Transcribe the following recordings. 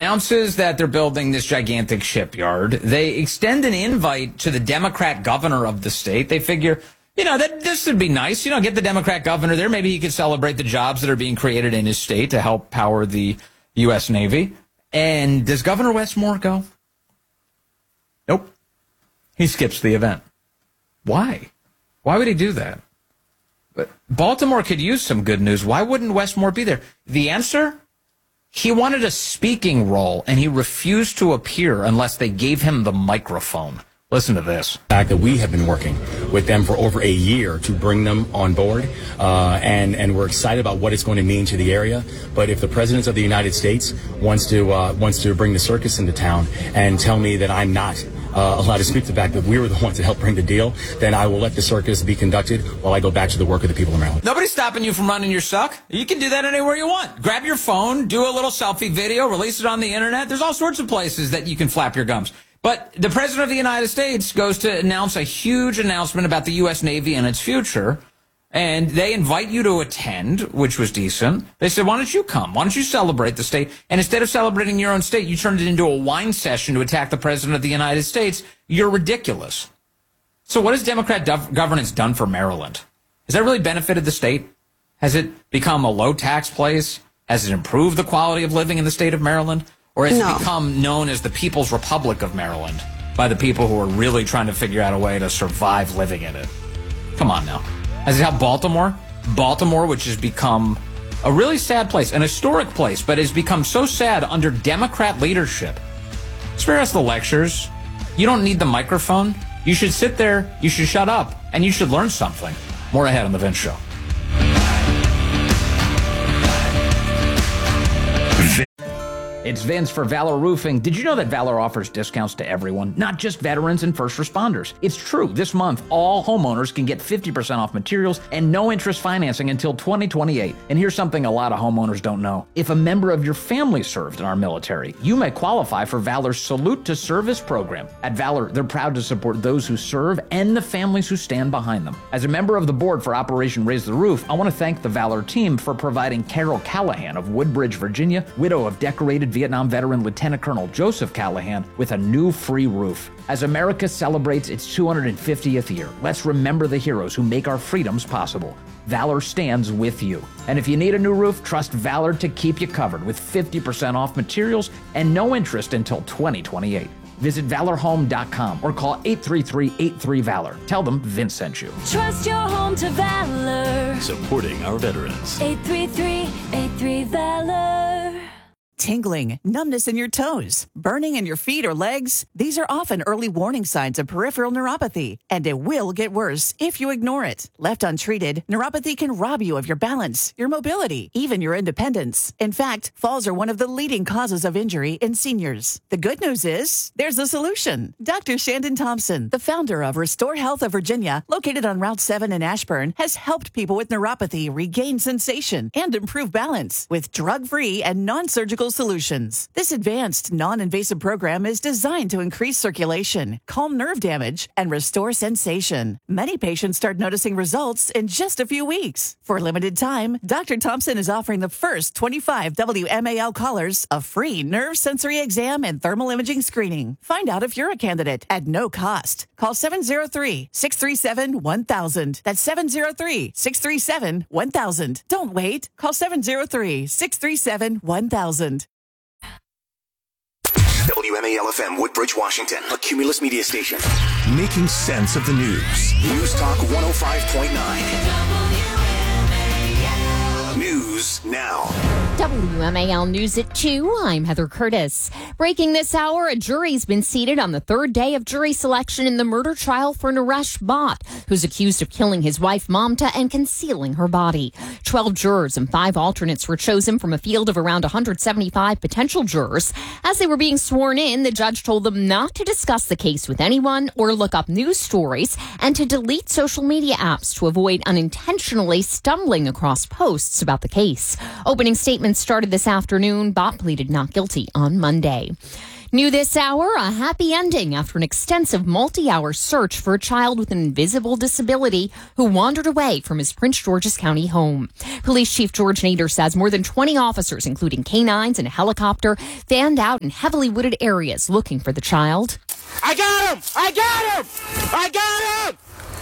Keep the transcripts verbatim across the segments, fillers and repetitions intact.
announces that they're building this gigantic shipyard. They extend an invite to the Democrat governor of the state. They figure, you know, that this would be nice. You know, get the Democrat governor there. Maybe he could celebrate the jobs that are being created in his state to help power the U S Navy. And does Governor Wes Moore go? Nope. He skips the event. Why? Why would he do that? But Baltimore could use some good news. Why wouldn't Wes Moore be there? The answer? He wanted a speaking role, and he refused to appear unless they gave him the microphone. Listen to this. The fact that we have been working with them for over a year to bring them on board, uh, and, and we're excited about what it's going to mean to the area. But if the President of the United States wants to uh, wants to bring the circus into town and tell me that I'm not uh, allowed to speak to the fact that we were the ones that helped bring the deal, then I will let the circus be conducted while I go back to the work of the people of Maryland. Nobody's stopping you from running your suck. You can do that anywhere you want. Grab your phone, do a little selfie video, release it on the internet. There's all sorts of places that you can flap your gums. But the President of the United States goes to announce a huge announcement about the U S Navy and its future, and they invite you to attend, which was decent. They said, why don't you come? Why don't you celebrate the state? And instead of celebrating your own state, you turned it into a wine session to attack the President of the United States. You're ridiculous. So what has Democrat gov- governance done for Maryland? Has that really benefited the state? Has it become a low-tax place? Has it improved the quality of living in the state of Maryland? Or has no. it become known as the People's Republic of Maryland by the people who are really trying to figure out a way to survive living in it? Come on now. Has it helped Baltimore? Baltimore, which has become a really sad place, an historic place, but has become so sad under Democrat leadership. Spare us the lectures. You don't need the microphone. You should sit there, you should shut up, and you should learn something. More ahead on The Vince Show. It's Vince for Valor Roofing. Did you know that Valor offers discounts to everyone, not just veterans and first responders? It's true. This month, all homeowners can get fifty percent off materials and no interest financing until twenty twenty-eight. And here's something a lot of homeowners don't know. If a member of your family served in our military, you may qualify for Valor's Salute to Service program. At Valor, they're proud to support those who serve and the families who stand behind them. As a member of the board for Operation Raise the Roof, I want to thank the Valor team for providing Carol Callahan of Woodbridge, Virginia, widow of decorated Vietnam veteran Lieutenant Colonel Joseph Callahan, with a new free roof. As America celebrates its two hundred fiftieth year, let's remember the heroes who make our freedoms possible. Valor stands with you. And if you need a new roof, trust Valor to keep you covered with fifty percent off materials and no interest until twenty twenty-eight. Visit valor home dot com or call eight three three, eight three, VALOR. Tell them Vince sent you. Trust your home to Valor. Supporting our veterans. eight three three, eight three, VALOR. Tingling, numbness in your toes, burning in your feet or legs. These are often early warning signs of peripheral neuropathy, and it will get worse if you ignore it. Left untreated, neuropathy can rob you of your balance, your mobility, even your independence. In fact, falls are one of the leading causes of injury in seniors. The good news is, there's a solution. Doctor Shandon Thompson, the founder of Restore Health of Virginia, located on Route seven in Ashburn, has helped people with neuropathy regain sensation and improve balance with drug-free and non-surgical solutions. This advanced, non-invasive program is designed to increase circulation, calm nerve damage, and restore sensation. Many patients start noticing results in just a few weeks. For a limited time, Doctor Thompson is offering the first twenty-five W M A L callers a free nerve sensory exam and thermal imaging screening. Find out if you're a candidate at no cost. Call seven zero three, six three seven, one thousand. That's seven zero three, six three seven, one thousand. Don't wait. Call seven zero three, six three seven, one thousand. W M A L F M, Woodbridge, Washington, a Cumulus media station. Making sense of the news. News Talk one oh five point nine. News now. W M A L News at two, I'm Heather Curtis. Breaking this hour, a jury's been seated on the third day of jury selection in the murder trial for Naresh Bhatt, who's accused of killing his wife Mamta and concealing her body. Twelve jurors and five alternates were chosen from a field of around one hundred seventy-five potential jurors. As they were being sworn in, the judge told them not to discuss the case with anyone or look up news stories and to delete social media apps to avoid unintentionally stumbling across posts about the case. Opening statements started this afternoon. Bhatt pleaded not guilty on Monday. New this hour, a happy ending after an extensive multi-hour search for a child with an invisible disability who wandered away from his Prince George's County home. Police Chief George Nader says more than twenty officers, including canines and a helicopter, fanned out in heavily wooded areas looking for the child. I got him! I got him! I got him!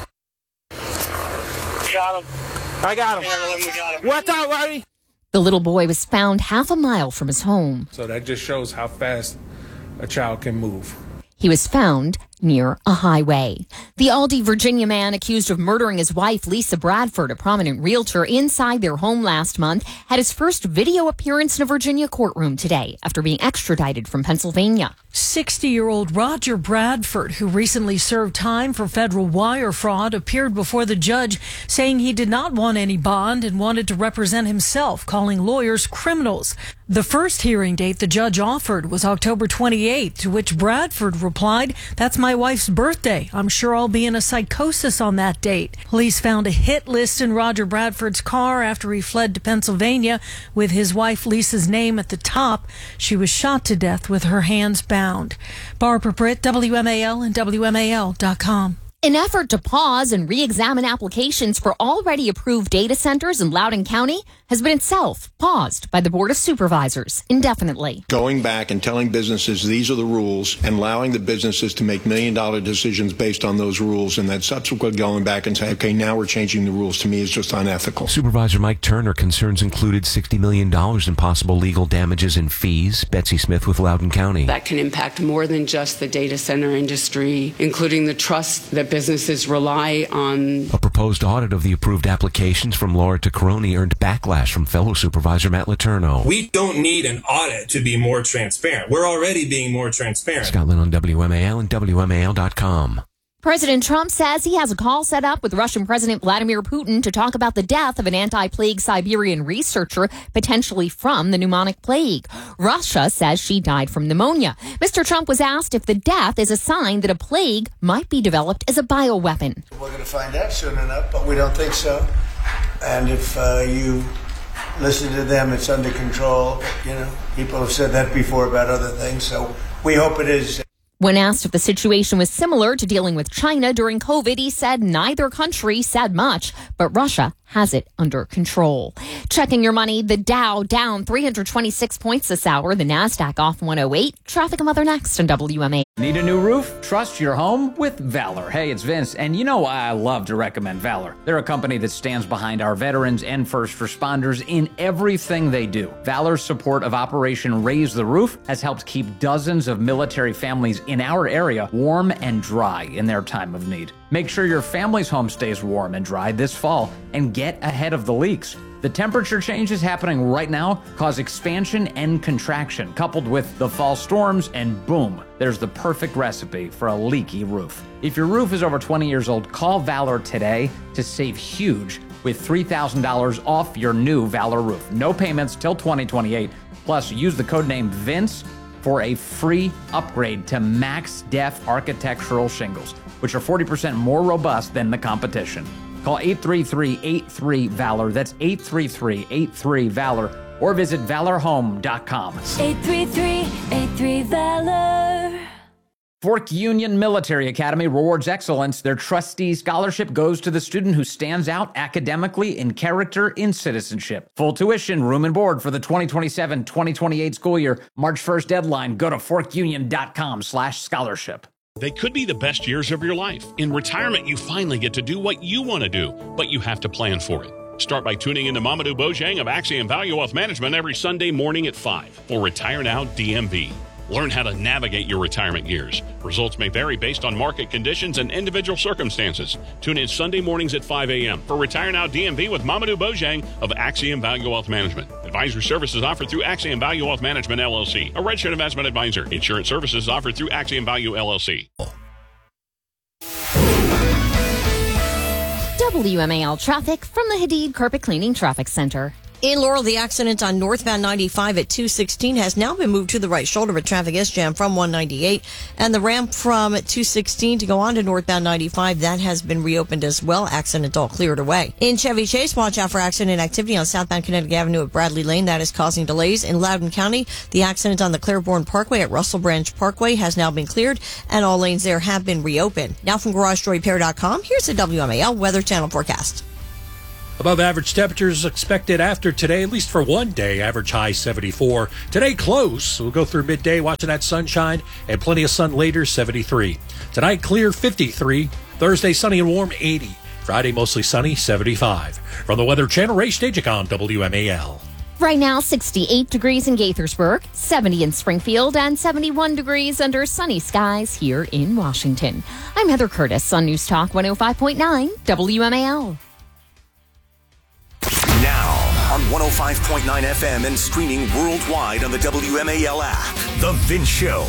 Got him. I got him. What's up, Roddy? The little boy was found half a mile from his home. So that just shows how fast a child can move. He was found near a highway. The Aldie, Virginia man accused of murdering his wife, Lisa Bradford, a prominent realtor, inside their home last month, had his first video appearance in a Virginia courtroom today after being extradited from Pennsylvania. sixty-year-old Roger Bradford, who recently served time for federal wire fraud, appeared before the judge saying he did not want any bond and wanted to represent himself, calling lawyers criminals. The first hearing date the judge offered was October twenty-eighth, to which Bradford replied, "That's my wife's birthday. I'm sure I'll be in a psychosis on that date." Police found a hit list in Roger Bradford's car after he fled to Pennsylvania with his wife Lisa's name at the top. She was shot to death with her hands bound. Barbara Britt, W M A L and W M A L dot com. An effort to pause and re-examine applications for already approved data centers in Loudoun County has been itself paused by the Board of Supervisors indefinitely. Going back and telling businesses these are the rules and allowing the businesses to make million dollar decisions based on those rules, and then subsequently going back and saying, okay, now we're changing the rules, to me is just unethical. Supervisor Mike Turner concerns included sixty million dollars in possible legal damages and fees. Betsy Smith with Loudoun County. That can impact more than just the data center industry, including the trust that businesses rely on. A proposed audit of the approved applications from Laura Tacaroni earned backlash from fellow Supervisor Matt Letourneau. We don't need an audit to be more transparent. We're already being more transparent. Scotland on W M A L and W M A L dot com. President Trump says he has a call set up with Russian President Vladimir Putin to talk about the death of an anti-plague Siberian researcher, potentially from the pneumonic plague. Russia says she died from pneumonia. Mister Trump was asked if the death is a sign that a plague might be developed as a bioweapon. We're going to find out soon enough, but we don't think so. And if uh, you listen to them, it's under control. You know, people have said that before about other things, so we hope it is. When asked if the situation was similar to dealing with China during COVID, he said neither country said much, but Russia has it under control. Checking your money, the Dow down three hundred twenty-six points this hour, the NASDAQ off one oh eight. Traffic and weather next on W M A. Need a new roof? Trust your home with Valor. Hey, it's Vince, and you know why I love to recommend Valor. They're a company that stands behind our veterans and first responders in everything they do. Valor's support of Operation Raise the Roof has helped keep dozens of military families in our area warm and dry in their time of need. Make sure your family's home stays warm and dry this fall and get ahead of the leaks. The temperature changes happening right now cause expansion and contraction, coupled with the fall storms, and boom, there's the perfect recipe for a leaky roof. If your roof is over twenty years old, call Valor today to save huge with three thousand dollars off your new Valor roof. No payments till twenty twenty-eight. Plus, use the code name Vince for a free upgrade to Max Def architectural shingles, which are forty percent more robust than the competition. Call eight three three, eight three, VALOR. That's eight three three, eight three, VALOR. Or visit valor home dot com. eight three three, eight three, VALOR. Fork Union Military Academy rewards excellence. Their trustee scholarship goes to the student who stands out academically, in character, in citizenship. Full tuition, room and board for the twenty twenty-seven twenty twenty-eight school year. March first deadline. Go to fork union dot com slash scholarship. They could be the best years of your life. In retirement, you finally get to do what you want to do, but you have to plan for it. Start by tuning into Mamadou Bojang of Axiom Value Wealth Management every Sunday morning at five for Retire Now D M V. Learn how to navigate your retirement years. Results may vary based on market conditions and individual circumstances. Tune in Sunday mornings at five a.m. for Retire Now D M V with Mamadou Bojang of Axiom Value Wealth Management. Advisory services offered through Axiom Value Wealth Management, L L C, a registered investment advisor. Insurance services offered through Axiom Value, L L C. W M A L traffic from the Hadid Carpet Cleaning Traffic Center. In Laurel, the accident on northbound ninety-five at two sixteen has now been moved to the right shoulder, but traffic is jammed from one ninety-eight. And the ramp from two sixteen to go on to northbound ninety-five, that has been reopened as well. Accident all cleared away. In Chevy Chase, watch out for accident activity on southbound Connecticut Avenue at Bradley Lane. That is causing delays. In Loudoun County, the accident on the Claiborne Parkway at Russell Branch Parkway has now been cleared, and all lanes there have been reopened. Now from Garage Door Repair dot com, here's the W M A L Weather Channel forecast. Above average temperatures expected after today, at least for one day. Average high seventy-four. Today close. We'll go through midday watching that sunshine and plenty of sun later, seventy-three. Tonight clear, fifty-three. Thursday sunny and warm, eighty. Friday mostly sunny, seventy-five. From the Weather Channel, Ray Stajic on W M A L. Right now, sixty-eight degrees in Gaithersburg, seventy in Springfield, and seventy-one degrees under sunny skies here in Washington. I'm Heather Curtis on News Talk one oh five point nine W M A L. Now, on one oh five point nine F M and streaming worldwide on the W M A L app, The Vince Show.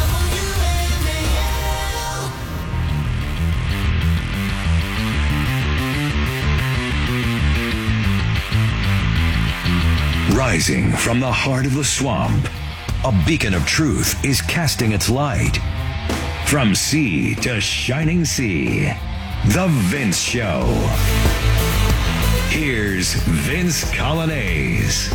Rising from the heart of the swamp, a beacon of truth is casting its light. From sea to shining sea, The Vince Show. Here's Vince Colonnese.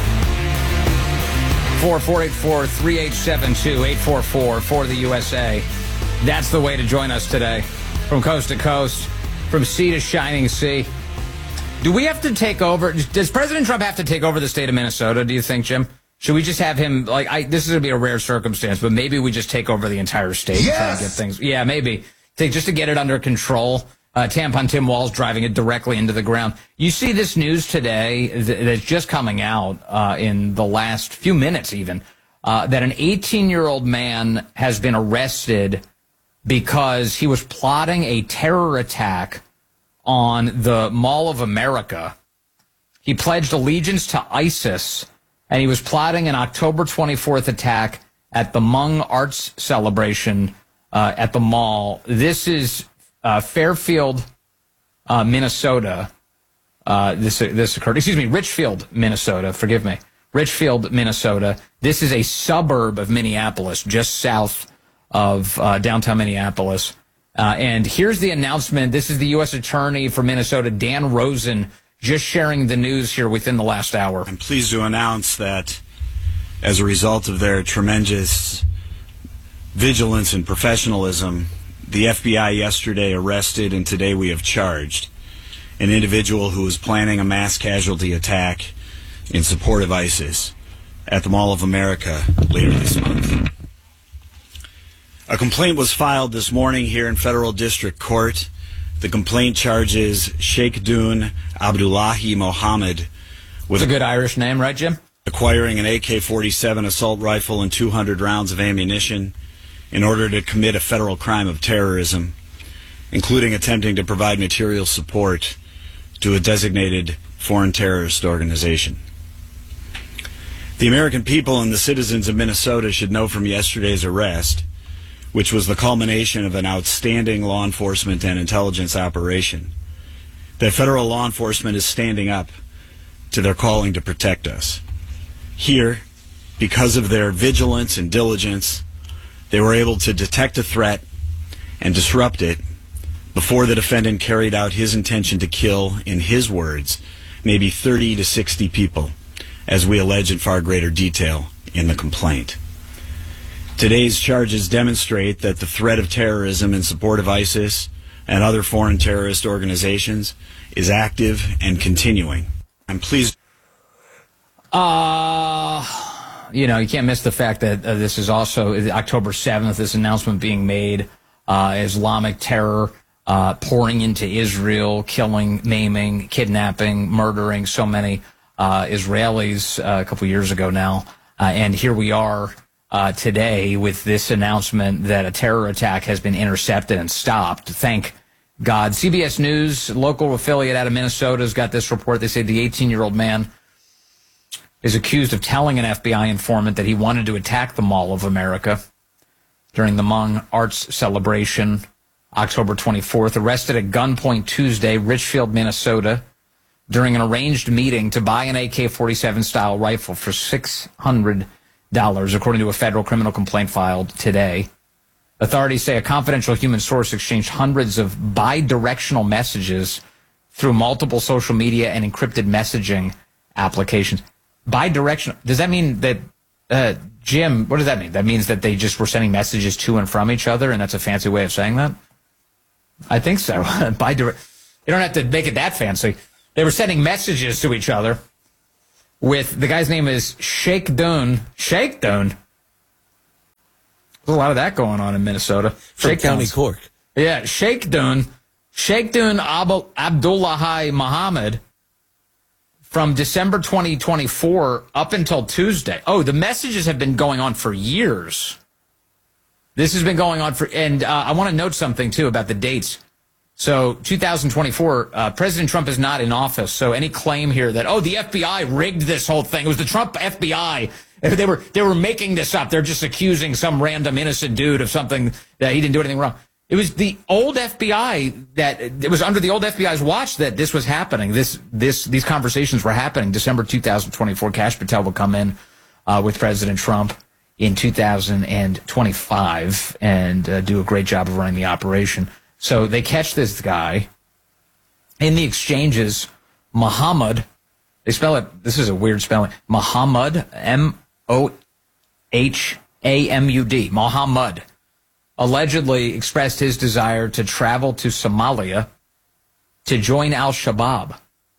four four eight four, three eight seven two, eight four four for the U S A. That's the way to join us today. From coast to coast, from sea to shining sea. Do we have to take over? Does President Trump have to take over the state of Minnesota, do you think, Jim? Should we just have him, like, I, this is going to be a rare circumstance, but maybe we just take over the entire state yes! and try to get things. Yeah, maybe. Take, just to get it under control. Uh, Tampon Tim Walz driving it directly into the ground. You see this news today th- that's just coming out uh, in the last few minutes even, uh, that an eighteen-year-old man has been arrested because he was plotting a terror attack on the Mall of America. He pledged allegiance to ISIS, and he was plotting an October twenty-fourth attack at the Hmong Arts Celebration uh, at the mall. This is Uh, Fairfield, uh, Minnesota. Uh, this this occurred. Excuse me, Richfield, Minnesota. Forgive me, Richfield, Minnesota. This is a suburb of Minneapolis, just south of uh, downtown Minneapolis. Uh, and here's the announcement. This is the U S Attorney for Minnesota, Dan Rosen, just sharing the news here within the last hour. I'm pleased to announce that as a result of their tremendous vigilance and professionalism, the F B I yesterday arrested and today we have charged an individual who was planning a mass casualty attack in support of ISIS at the Mall of America later this month. A complaint was filed this morning here in Federal District Court. The complaint charges Sheikh Dun Abdullahi Mohammed with a good Irish name, right, Jim? Acquiring an A K forty-seven assault rifle and two hundred rounds of ammunition in order to commit a federal crime of terrorism, including attempting to provide material support to a designated foreign terrorist organization. The American people and the citizens of Minnesota should know from yesterday's arrest, which was the culmination of an outstanding law enforcement and intelligence operation, that federal law enforcement is standing up to their calling to protect us. Here, because of their vigilance and diligence, they were able to detect a threat and disrupt it before the defendant carried out his intention to kill, in his words, maybe thirty to sixty people, as we allege in far greater detail in the complaint. Today's charges demonstrate that the threat of terrorism in support of ISIS and other foreign terrorist organizations is active and continuing. I'm pleased. Uh... You know, you can't miss the fact that uh, this is also October seventh, this announcement being made, uh, Islamic terror uh, pouring into Israel, killing, maiming, kidnapping, murdering so many uh, Israelis uh, a couple years ago now. Uh, and here we are uh, today with this announcement that a terror attack has been intercepted and stopped. Thank God. C B S News, local affiliate out of Minnesota, has got this report. They say the eighteen-year-old man is accused of telling an F B I informant that he wanted to attack the Mall of America during the Hmong Arts Celebration, October twenty-fourth. Arrested at gunpoint Tuesday, Richfield, Minnesota. during an arranged meeting to buy an A K forty-seven style rifle for six hundred dollars, according to a federal criminal complaint filed today. Authorities say a confidential human source exchanged hundreds of bi-directional messages through multiple social media and encrypted messaging applications. Bi-directional, does that mean that, uh, Jim, what does that mean? That means that they just were sending messages to and from each other, and that's a fancy way of saying that? I think so. Bi-direct. You don't have to make it that fancy. They were sending messages to each other with, the guy's name is Sheikh Dun. Sheikh Dun? There's a lot of that going on in Minnesota. From Sheikh County Duns. Cork. Yeah, Sheikh Dun. Sheikh Dun Ab- Abdullahi Muhammad from December twenty twenty-four up until Tuesday. Oh, the messages have been going on for years. This has been going on for, and uh, I want to note something, too, about the dates. So, two thousand twenty-four, uh, President Trump is not in office, so any claim here that, oh, the F B I rigged this whole thing, it was the Trump F B I, they were they were making this up, they're just accusing some random innocent dude of something that he didn't do anything wrong. It was the old F B I that, it was under the old F B I's watch that this was happening, this this these conversations were happening. December two thousand twenty-four, Kash Patel will come in uh, with President Trump in two thousand twenty-five and uh, do a great job of running the operation. So they catch this guy in the exchanges, Muhammad, they spell it, this is a weird spelling, Muhammad, M O H A M U D, Muhammad, allegedly expressed his desire to travel to Somalia to join al-Shabaab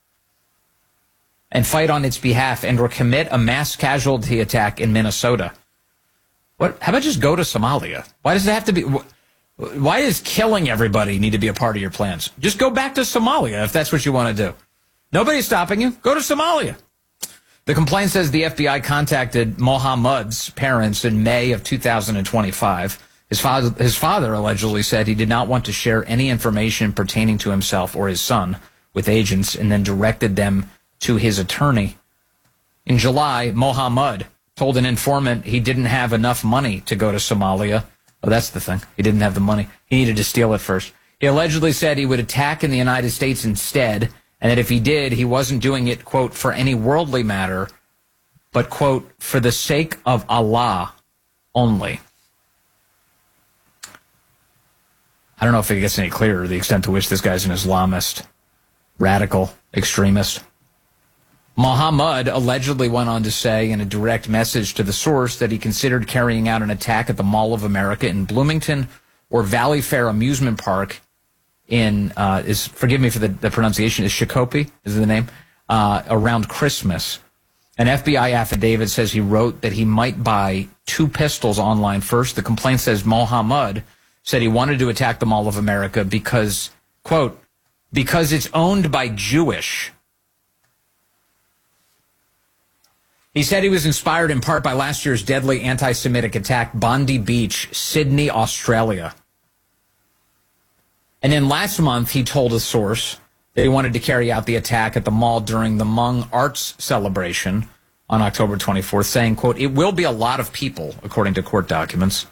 and fight on its behalf and or commit a mass casualty attack in Minnesota. What? How about just go to Somalia? Why does it have to be... Why does killing everybody need to be a part of your plans? Just go back to Somalia if that's what you want to do. Nobody's stopping you. Go to Somalia. The complaint says the F B I contacted Mohammad's parents in May of two thousand twenty-five. His father, his father allegedly said he did not want to share any information pertaining to himself or his son with agents and then directed them to his attorney. In July, Mohammad told an informant he didn't have enough money to go to Somalia. Oh, that's the thing. He didn't have the money. He needed to steal it first. He allegedly said he would attack in the United States instead, and that if he did, he wasn't doing it, quote, for any worldly matter, but, quote, for the sake of Allah only. I don't know if it gets any clearer, the extent to which this guy's an Islamist, radical, extremist. Muhammad allegedly went on to say in a direct message to the source that he considered carrying out an attack at the Mall of America in Bloomington or Valley Fair Amusement Park in, uh, is forgive me for the, the pronunciation, is Shakopee, is the name, uh, around Christmas. An F B I affidavit says he wrote that he might buy two pistols online first. The complaint says Muhammad said he wanted to attack the Mall of America because, quote, because it's owned by Jewish. He said he was inspired in part by last year's deadly anti-Semitic attack, Bondi Beach, Sydney, Australia. And then last month, he told a source that he wanted to carry out the attack at the mall during the Hmong Arts celebration on October twenty-fourth, saying, quote, it will be a lot of people, according to court documents.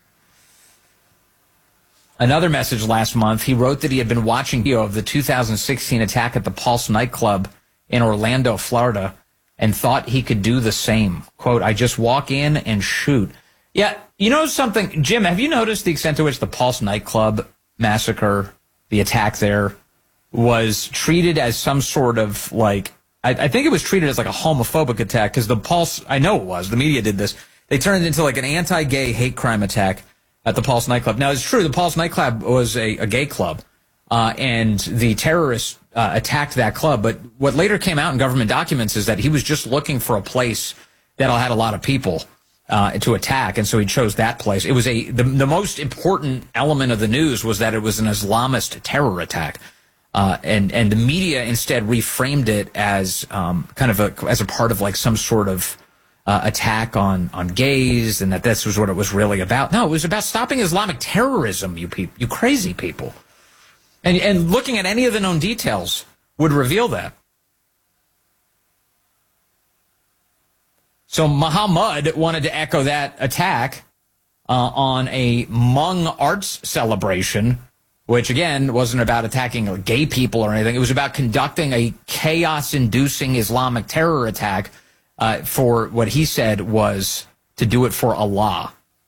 Another message last month, he wrote that he had been watching video of the two thousand sixteen attack at the Pulse nightclub in Orlando, Florida, and thought he could do the same. Quote, I just walk in and shoot. Yeah, you know something, Jim, have you noticed the extent to which the Pulse nightclub massacre, the attack there, was treated as some sort of, like, I, I think it was treated as like a homophobic attack, because the Pulse, I know it was, the media did this, they turned it into like an anti-gay hate crime attack at the Pulse nightclub. Now, it's true, the Pulse nightclub was a, a gay club, uh, and the terrorists uh, attacked that club, but what later came out in government documents is that he was just looking for a place that had a lot of people uh, to attack, and so he chose that place. It was a the, the most important element of the news was that it was an Islamist terror attack, uh, and and the media instead reframed it as um, kind of a as a part of like some sort of uh, attack on on gays, and that this was what it was really about. No, it was about stopping Islamic terrorism. You people, you crazy people, and and looking at any of the known details would reveal that. So Muhammad wanted to echo that attack uh, on a Hmong Arts celebration which, again, wasn't about attacking gay people or anything. It was about conducting a chaos-inducing Islamic terror attack uh, for what he said was to do it for Allah.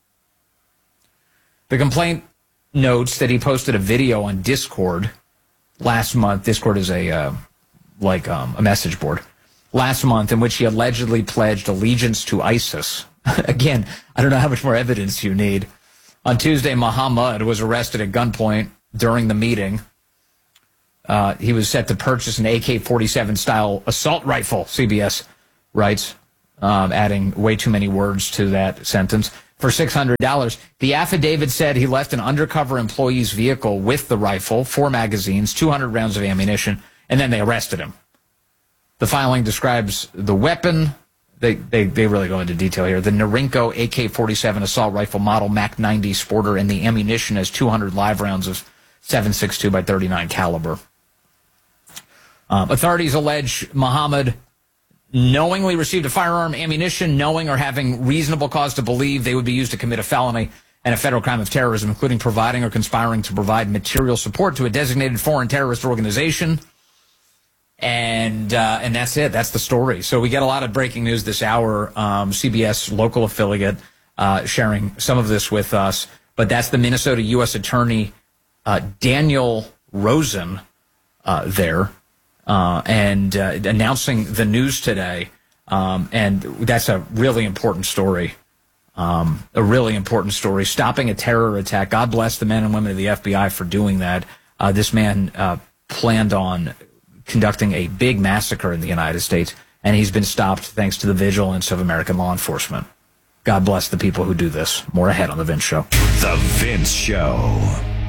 The complaint notes that he posted a video on Discord last month. Discord is a uh, like um, a message board. Last month, in which he allegedly pledged allegiance to ISIS. Again, I don't know how much more evidence you need. On Tuesday, Muhammad was arrested at gunpoint during the meeting. Uh, he was set to purchase an A K forty-seven style assault rifle, C B S writes, um, adding way too many words to that sentence, for six hundred dollars. The affidavit said he left an undercover employee's vehicle with the rifle, four magazines, two hundred rounds of ammunition, and then they arrested him. The filing describes the weapon. They, they, they really go into detail here. The Norinco A K forty-seven assault rifle model Mac ninety Sporter, and the ammunition has two hundred live rounds of seven six two by thirty-nine caliber. Um, authorities allege Muhammad knowingly received a firearm, ammunition, knowing or having reasonable cause to believe they would be used to commit a felony and a federal crime of terrorism, including providing or conspiring to provide material support to a designated foreign terrorist organization. And uh, and that's it. That's the story. So we get a lot of breaking news this hour. Um, C B S local affiliate uh, sharing some of this with us. But that's the Minnesota U S Attorney uh, Daniel Rosen uh, there uh, and uh, announcing the news today. Um, and that's a really important story. Um, a really important story. Stopping a terror attack. God bless the men and women of the F B I for doing that. Uh, this man uh, planned on conducting a big massacre in the United States, and he's been stopped thanks to the vigilance of American law enforcement. God bless the people who do this. More ahead on The Vince Show. The Vince Show.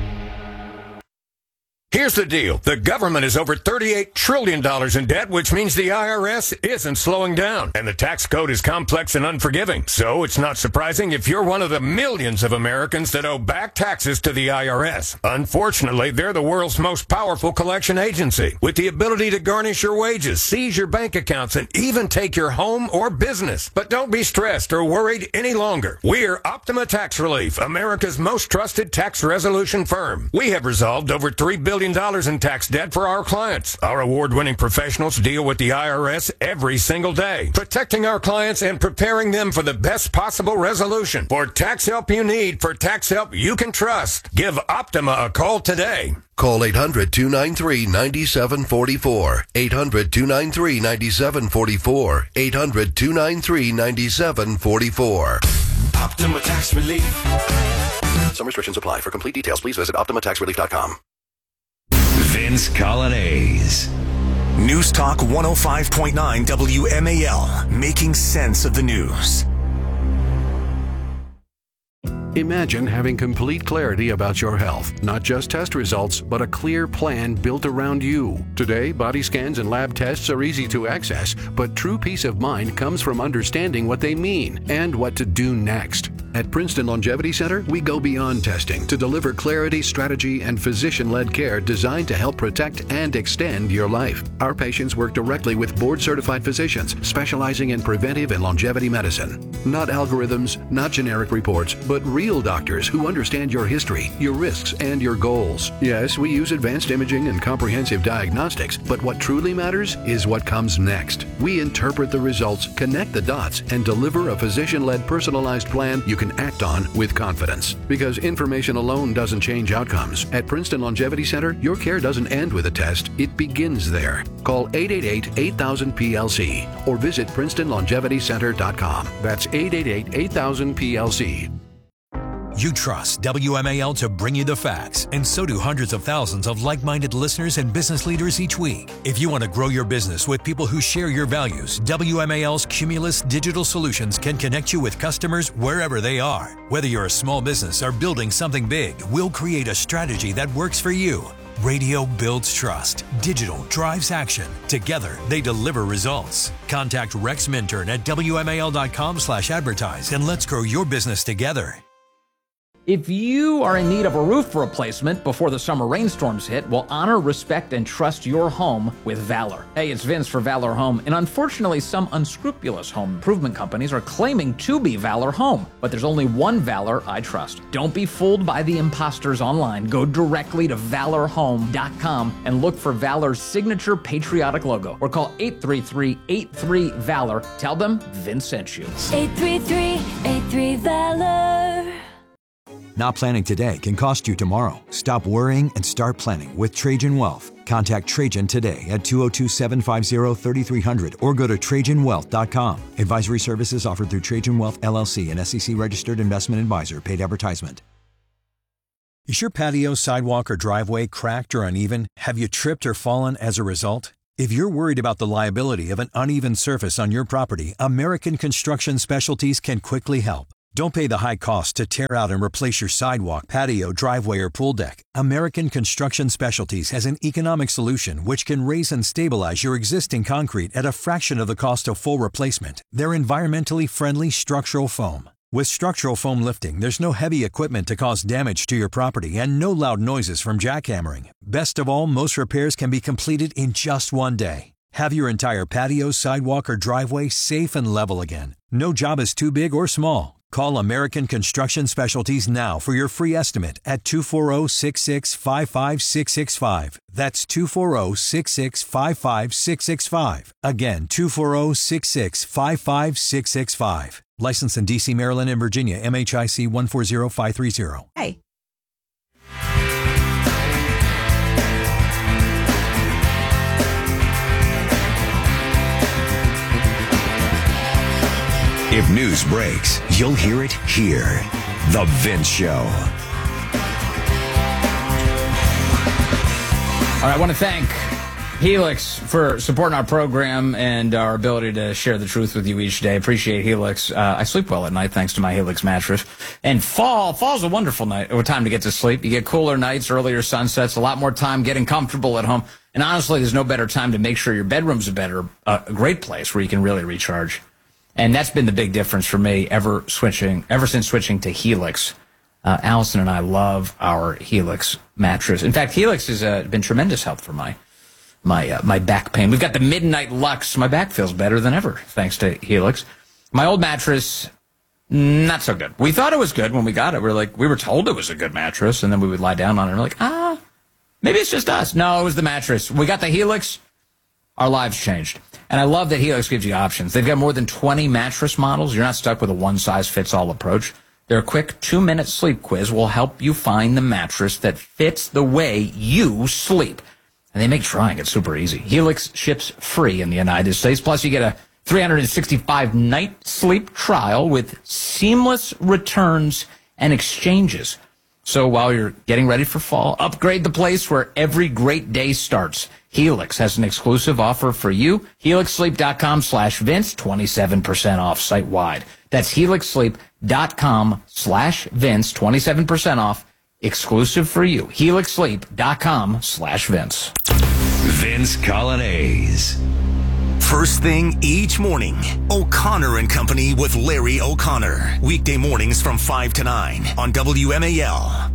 Here's the deal. The government is over thirty-eight trillion dollars in debt, which means the I R S isn't slowing down. And the tax code is complex and unforgiving. So it's not surprising if you're one of the millions of Americans that owe back taxes to the I R S. Unfortunately, they're the world's most powerful collection agency, with the ability to garnish your wages, seize your bank accounts, and even take your home or business. But don't be stressed or worried any longer. We're Optima Tax Relief, America's most trusted tax resolution firm. We have resolved over three billion dollars in tax debt for our clients. Our award-winning professionals deal with the I R S every single day, protecting our clients and preparing them for the best possible resolution. For tax help you need, for tax help you can trust, give Optima a call today. Call eight hundred, two nine three, nine seven four four. eight hundred, two nine three, nine seven four four. eight hundred, two nine three, nine seven four four. Optima Tax Relief. Some restrictions apply. For complete details, please visit optima tax relief dot com. Vince Colonnese. News Talk one oh five point nine W M A L, making sense of the news. Imagine having complete clarity about your health, not just test results, but a clear plan built around you. Today, body scans and lab tests are easy to access, but true peace of mind comes from understanding what they mean and what to do next. At Princeton Longevity Center, we go beyond testing to deliver clarity, strategy, and physician-led care designed to help protect and extend your life. Our patients work directly with board-certified physicians specializing in preventive and longevity medicine. Not algorithms, not generic reports, but real doctors who understand your history, your risks, and your goals. Yes, we use advanced imaging and comprehensive diagnostics, but what truly matters is what comes next. We interpret the results, connect the dots, and deliver a physician-led personalized plan you can act on with confidence. Because information alone doesn't change outcomes. At Princeton Longevity Center, your care doesn't end with a test, it begins there. Call eight eight eight, eight thousand, P L C or visit princeton longevity center dot com. That's eight eight eight, eight thousand, P L C. You trust W M A L to bring you the facts, and so do hundreds of thousands of like-minded listeners and business leaders each week. If you want to grow your business with people who share your values, W M A L's Cumulus Digital Solutions can connect you with customers wherever they are. Whether you're a small business or building something big, we'll create a strategy that works for you. Radio builds trust. Digital drives action. Together, they deliver results. Contact Rex Minturn at W M A L dot com slash advertise and let's grow your business together. If you are in need of a roof replacement before the summer rainstorms hit, well, honor, respect, and trust your home with Valor. Hey, it's Vince for Valor Home, and unfortunately, some unscrupulous home improvement companies are claiming to be Valor Home, but there's only one Valor I trust. Don't be fooled by the imposters online. Go directly to valor home dot com and look for Valor's signature patriotic logo, or call eight three three, eight three, VALOR. Tell them Vince sent you. eight three three, eight three, VALOR. Not planning today can cost you tomorrow. Stop worrying and start planning with Trajan Wealth. Contact Trajan today at two oh two, seven five zero, three three zero zero or go to trajan wealth dot com. Advisory services offered through Trajan Wealth, L L C, an S E C-registered investment advisor. Paid advertisement. Is your patio, sidewalk, or driveway cracked or uneven? Have you tripped or fallen as a result? If you're worried about the liability of an uneven surface on your property, American Construction Specialties can quickly help. Don't pay the high cost to tear out and replace your sidewalk, patio, driveway, or pool deck. American Construction Specialties has an economic solution which can raise and stabilize your existing concrete at a fraction of the cost of full replacement. They're environmentally friendly structural foam. With structural foam lifting, there's no heavy equipment to cause damage to your property and no loud noises from jackhammering. Best of all, most repairs can be completed in just one day. Have your entire patio, sidewalk, or driveway safe and level again. No job is too big or small. Call American Construction Specialties now for your free estimate at two four zero, six six five five, six six five. That's two four zero, six six five five, six six five. Again, two four zero, six six five five, six six five. Licensed in D C, Maryland, and Virginia, M H I C one four zero five three zero. Hey. If news breaks, you'll hear it here. The Vince Show. All right, I want to thank Helix for supporting our program and our ability to share the truth with you each day. Appreciate Helix. Uh, I sleep well at night thanks to my Helix mattress. And fall, fall's a wonderful night, or time to get to sleep. You get cooler nights, earlier sunsets, a lot more time getting comfortable at home. And honestly, there's no better time to make sure your bedroom's a better, uh, a great place where you can really recharge. And that's been the big difference for me ever switching, ever since switching to Helix. Uh, Allison and I love our Helix mattress. In fact, Helix has uh, been tremendous help for my my uh, my back pain. We've got the Midnight Lux. My back feels better than ever thanks to Helix. My old mattress, not so good. We thought it was good when we got it. We were like, we were told it was a good mattress, and then we would lie down on it and we're like, ah, maybe it's just us. No, it was the mattress. We got the Helix. Our lives changed. And I love that Helix gives you options. They've got more than twenty mattress models. You're not stuck with a one-size-fits-all approach. Their quick two-minute sleep quiz will help you find the mattress that fits the way you sleep. And they make trying it super easy. Helix ships free in the United States. Plus, you get a three hundred sixty-five night sleep trial with seamless returns and exchanges. So while you're getting ready for fall, upgrade the place where every great day starts. Helix has an exclusive offer for you. helix sleep dot com slash Vince, twenty-seven percent off site-wide. That's helix sleep dot com slash Vince, twenty-seven percent off, exclusive for you. helix sleep dot com slash Vince. Vince Colonnese. First thing each morning, O'Connor and Company with Larry O'Connor. Weekday mornings from five to nine on W M A L.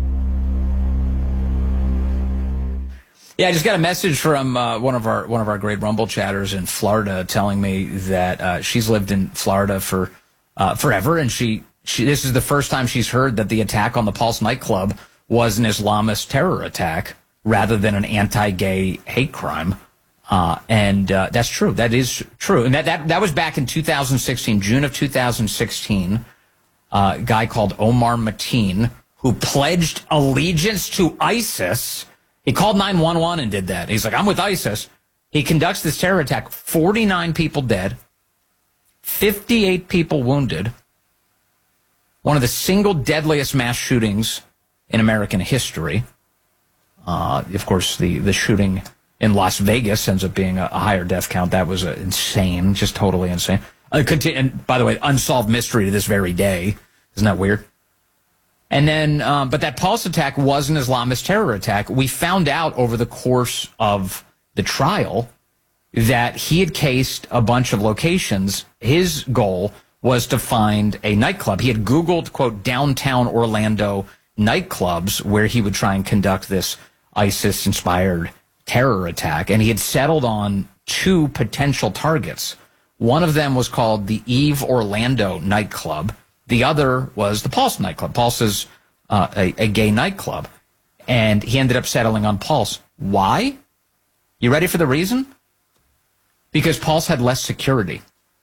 Yeah, I just got a message from uh, one of our one of our great Rumble chatters in Florida telling me that uh, she's lived in Florida for uh, forever, and she, she this is the first time she's heard that the attack on the Pulse nightclub was an Islamist terror attack rather than an anti-gay hate crime. Uh, and uh, that's true. That is true. And that, that, that was back in two thousand sixteen, June of two thousand sixteen. Uh, a guy called Omar Mateen, who pledged allegiance to ISIS. He called nine one one and did that. He's like, I'm with ISIS. He conducts this terror attack. forty-nine people dead, fifty-eight people wounded. One of the single deadliest mass shootings in American history. Uh, of course, the, the shooting in Las Vegas ends up being a, a higher death count. That was uh, insane, just totally insane. Uh, continue, and by the way, unsolved mystery to this very day. Isn't that weird? And then, um, but that Pulse attack was an Islamist terror attack. We found out over the course of the trial that he had cased a bunch of locations. His goal was to find a nightclub. He had Googled, quote, downtown Orlando nightclubs where he would try and conduct this ISIS-inspired terror attack, and he had settled on two potential targets. One of them was called the Eve Orlando nightclub. The other was the Pulse nightclub. Pulse is uh, a, a gay nightclub, and he ended up settling on Pulse. Why? You ready for the reason? Because Pulse had less security.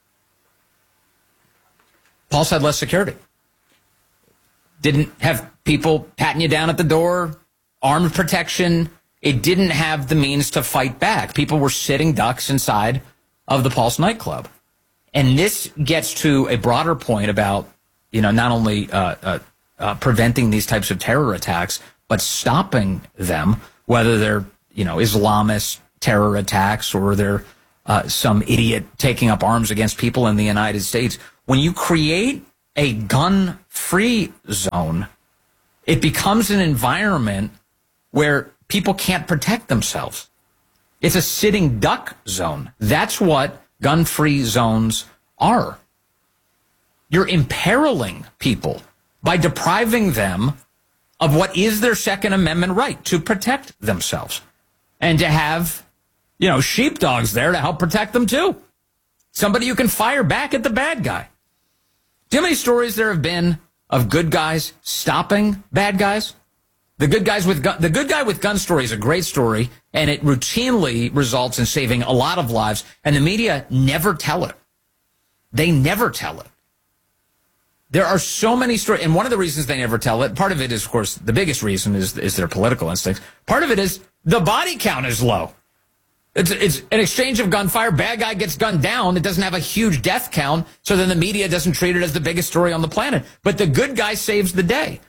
Pulse had less security. Didn't have people patting you down at the door, armed protection. It didn't have the means to fight back. People were sitting ducks inside of the Pulse nightclub. And this gets to a broader point about, you know, not only uh, uh, uh, preventing these types of terror attacks, but stopping them, whether they're, you know, Islamist terror attacks or they're uh, some idiot taking up arms against people in the United States. When you create a gun-free zone, it becomes an environment where people can't protect themselves. It's a sitting duck zone. That's what gun-free zones are. You're imperiling people by depriving them of what is their Second Amendment right to protect themselves and to have, you know, sheepdogs there to help protect them too. Somebody you can fire back at the bad guy. Do you know how many stories there have been of good guys stopping bad guys? The good guys with gun, the good guy with gun story is a great story, and it routinely results in saving a lot of lives, and the media never tell it. They never tell it. There are so many stories, and one of the reasons they never tell it, part of it is, of course, the biggest reason is, is their political instincts. Part of it is the body count is low. It's, it's an exchange of gunfire. Bad guy gets gunned down. It doesn't have a huge death count, so then the media doesn't treat it as the biggest story on the planet. But the good guy saves the day.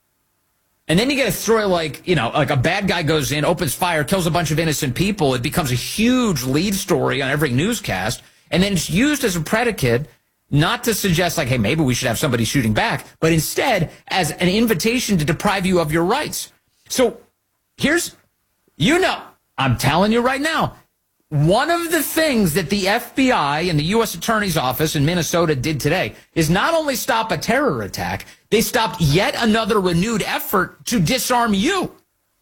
And then you get a story like, you know, like a bad guy goes in, opens fire, kills a bunch of innocent people. It becomes a huge lead story on every newscast. And then it's used as a predicate, not to suggest like, hey, maybe we should have somebody shooting back, but instead as an invitation to deprive you of your rights. So here's, you know, I'm telling you right now, one of the things that the F B I and the U S Attorney's Office in Minnesota did today is not only stop a terror attack, they stopped yet another renewed effort to disarm you.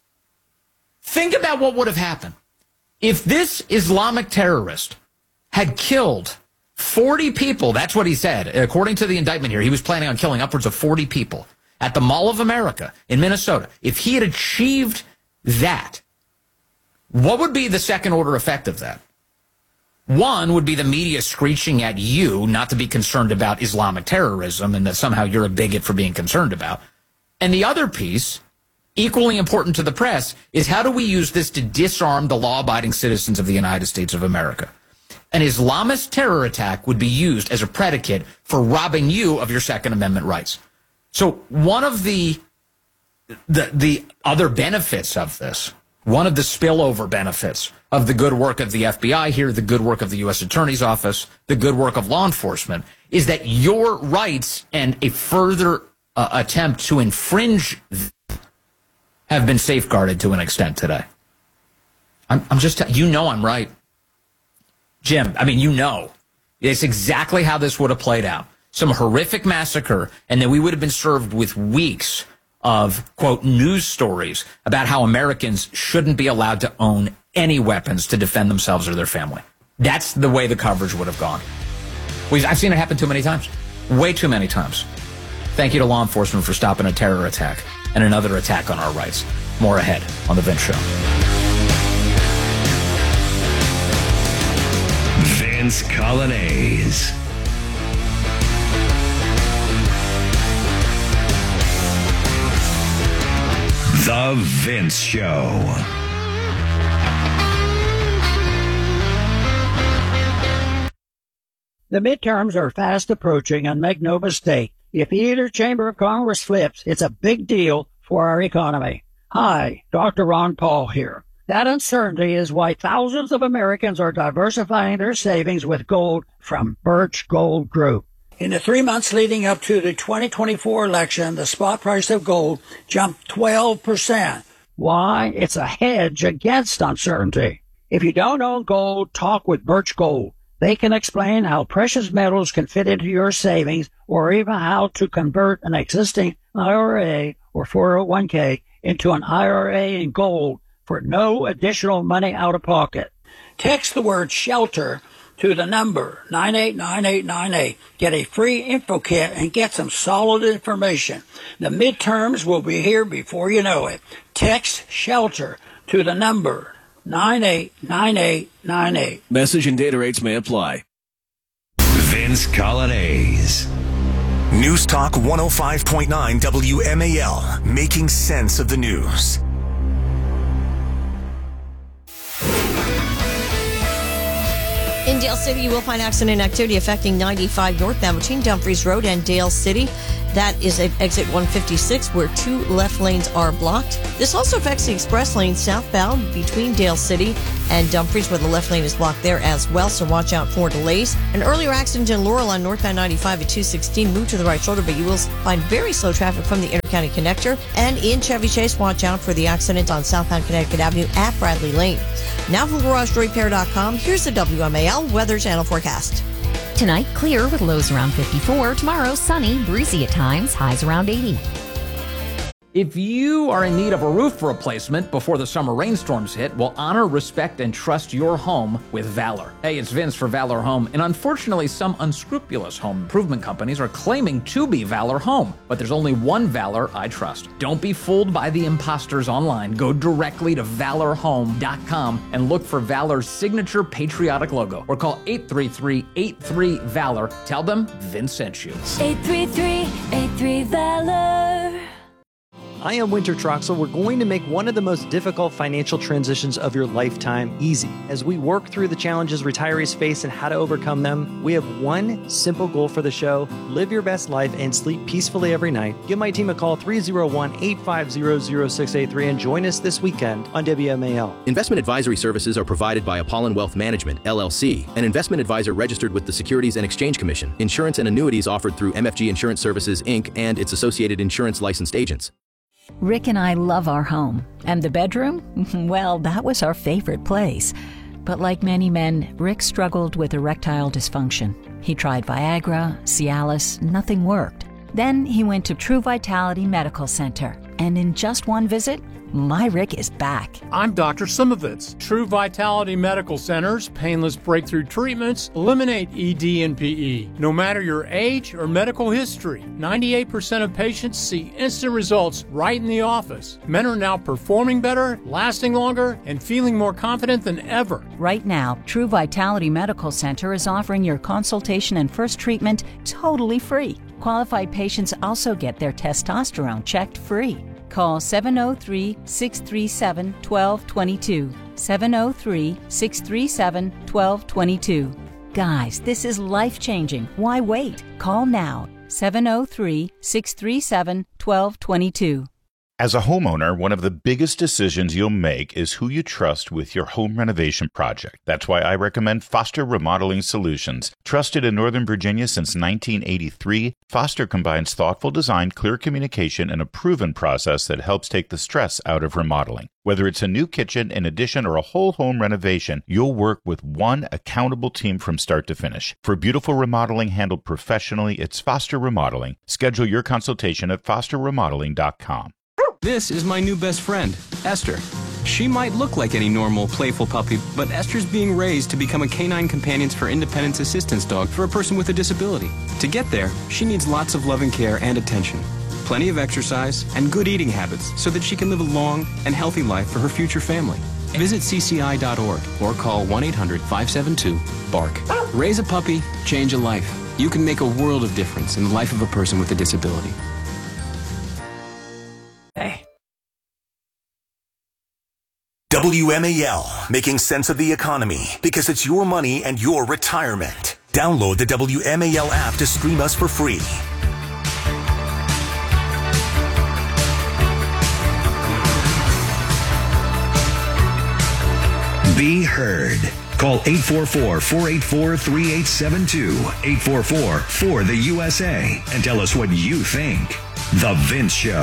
Think about what would have happened if this Islamic terrorist had killed forty people. That's what he said. According to the indictment here, he was planning on killing upwards of forty people at the Mall of America in Minnesota. If he had achieved that, what would be the second order effect of that? One would be the media screeching at you not to be concerned about Islamic terrorism and that somehow you're a bigot for being concerned about. And the other piece, equally important to the press, is how do we use this to disarm the law-abiding citizens of the United States of America? An Islamist terror attack would be used as a predicate for robbing you of your Second Amendment rights. So one of the the, the other benefits of this, one of the spillover benefits of the good work of the F B I here, the good work of the U S Attorney's Office, the good work of law enforcement, is that your rights and a further uh, attempt to infringe have been safeguarded to an extent today. I'm, I'm just, you know I'm right. Jim, I mean, you know. It's exactly how this would have played out. Some horrific massacre, and then we would have been served with weeks of, quote, news stories about how Americans shouldn't be allowed to own any weapons to defend themselves or their family. That's the way the coverage would have gone. We've, I've seen it happen too many times. Way too many times. Thank you to law enforcement for stopping a terror attack and another attack on our rights. More ahead on The Vince Show. Vince Coglianese. The Vince Show. The midterms are fast approaching, and make no mistake, if either chamber of Congress flips, it's a big deal for our economy. Hi, Doctor Ron Paul here. That uncertainty is why thousands of Americans are diversifying their savings with gold from Birch Gold Group. In the three months leading up to the twenty twenty-four election, the spot price of gold jumped twelve percent. Why? It's a hedge against uncertainty. If you don't own gold, talk with Birch Gold. They can explain how precious metals can fit into your savings or even how to convert an existing I R A or four oh one k into an I R A in gold for no additional money out of pocket. Text the word SHELTER to the number nine eight nine eight nine eight. Get a free info kit and get some solid information. The midterms will be here before you know it. Text SHELTER to the number nine eight nine eight nine eight. Message and data rates may apply. Vince Colonnese. News Talk one oh five point nine W M A L, making sense of the news. In Dale City, you will find accident activity affecting ninety-five northbound between Dumfries Road and Dale City. That is at exit one fifty-six, where two left lanes are blocked. This also affects the express lane southbound between Dale City and Dumfries, where the left lane is blocked there as well, so watch out for delays. An earlier accident in Laurel on northbound ninety-five at two sixteen moved to the right shoulder, but you will find very slow traffic from the Intercounty Connector. And in Chevy Chase, watch out for the accident on southbound Connecticut Avenue at Bradley Lane. Now from Garage Door Repair dot com, here's the W M A L Weather Channel forecast. Tonight, clear with lows around fifty-four. Tomorrow, sunny, breezy at times, highs around eighty. If you are in need of a roof replacement before the summer rainstorms hit, well, honor, respect, and trust your home with Valor. Hey, it's Vince for Valor Home, and unfortunately, some unscrupulous home improvement companies are claiming to be Valor Home, but there's only one Valor I trust. Don't be fooled by the imposters online. Go directly to valor home dot com and look for Valor's signature patriotic logo, or call eight three three, eight three, VALOR. Tell them Vince sent you. eight three three, eight three, VALOR. I am Winter Troxel. We're going to make one of the most difficult financial transitions of your lifetime easy. As we work through the challenges retirees face and how to overcome them, we have one simple goal for the show: live your best life and sleep peacefully every night. Give my team a call, three oh one, eight five zero, zero six eight three, and join us this weekend on W M A L. Investment advisory services are provided by Apollon Wealth Management, L L C, an investment advisor registered with the Securities and Exchange Commission. Insurance and annuities offered through M F G Insurance Services, Incorporated, and its associated insurance licensed agents. Rick and I love our home. And the bedroom? Well, that was our favorite place. But like many men, Rick struggled with erectile dysfunction. He tried Viagra, Cialis, nothing worked. Then he went to True Vitality Medical Center. And in just one visit, my Rick is back. I'm Doctor Simovitz. True Vitality Medical Center's painless breakthrough treatments eliminate E D and P E. No matter your age or medical history, ninety-eight percent of patients see instant results right in the office. Men are now performing better, lasting longer, and feeling more confident than ever. Right now, True Vitality Medical Center is offering your consultation and first treatment totally free. Qualified patients also get their testosterone checked free. Call seven oh three, six three seven, one two two two. seven oh three, six three seven, one two two two. Guys, this is life-changing. Why wait? Call now. seven oh three, six three seven, one two two two. As a homeowner, one of the biggest decisions you'll make is who you trust with your home renovation project. That's why I recommend Foster Remodeling Solutions. Trusted in Northern Virginia since nineteen eighty-three, Foster combines thoughtful design, clear communication, and a proven process that helps take the stress out of remodeling. Whether it's a new kitchen, an addition, or a whole home renovation, you'll work with one accountable team from start to finish. For beautiful remodeling handled professionally, it's Foster Remodeling. Schedule your consultation at foster remodeling dot com. This is my new best friend, Esther. She might look like any normal, playful puppy, but Esther's being raised to become a Canine Companions for Independence assistance dog for a person with a disability. To get there, she needs lots of loving care and attention, plenty of exercise, and good eating habits so that she can live a long and healthy life for her future family. Visit C C I dot org or call one eight hundred, five seven two, B A R K. Raise a puppy, change a life. You can make a world of difference in the life of a person with a disability. Hey. W M A L, making sense of the economy, because it's your money and your retirement. Download the W M A L app to stream us for free. Be heard. Call eight four four, four eight four, three eight seven two, eight four four, four the U S A, and tell us what you think. The Vince Show.